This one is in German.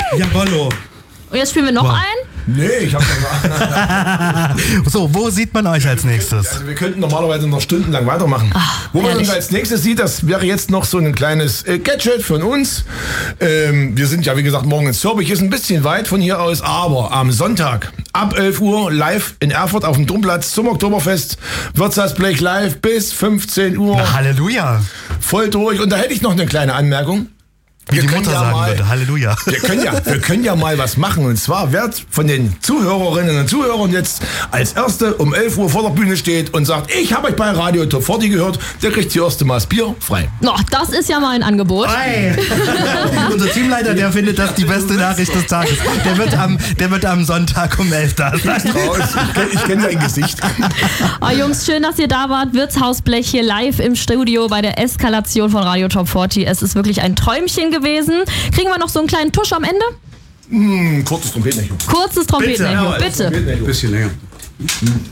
Jawollo. Und jetzt spielen wir noch einen? Nee, ich hab da So, wo sieht man euch als nächstes? Also wir könnten normalerweise noch stundenlang weitermachen. Wo man uns als nächstes sieht, das wäre jetzt noch so ein kleines Gadget von uns. Wir sind ja, wie gesagt, morgen in Zürich, ist ein bisschen weit von hier aus, aber am Sonntag ab 11 Uhr live in Erfurt auf dem Domplatz zum Oktoberfest. Wirtshausblech live bis 15 Uhr. Na, Halleluja. Voll durch. Und da hätte ich noch eine kleine Anmerkung. Wie die Mutter sagen würde, Halleluja. Wir können ja mal was machen. Und zwar, wer von den Zuhörerinnen und Zuhörern jetzt als Erste um 11 Uhr vor der Bühne steht und sagt, ich habe euch bei Radio Top 40 gehört, der kriegt die erste Maß Bier frei. Das ist ja mal ein Angebot. Hey. Unser Teamleiter, der findet das die beste Nachricht des Tages. Der wird am Sonntag um 11 da sein. Ich kenne sein Gesicht. Oh, Jungs, schön, dass ihr da wart. Wirtshausblech hier live im Studio bei der Eskalation von Radio Top 40. Es ist wirklich ein Träumchen gewesen. Kriegen wir noch so einen kleinen Tusch am Ende? Kurzes Trompetenecho. Kurzes Trompetenecho, bitte. Ein bisschen länger.